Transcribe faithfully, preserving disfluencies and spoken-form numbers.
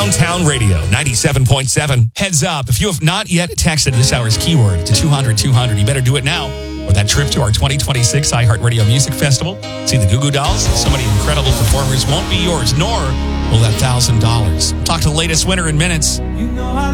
Downtown Radio, ninety-seven point seven. Heads up, if you have not yet texted this hour's keyword to two hundred two hundred, you better do it now. Or that trip to our twenty twenty-six iHeartRadio Music Festival. See the Goo Goo Dolls. So many incredible performers won't be yours, nor will that one thousand dollars. Talk to the latest winner in minutes. You know I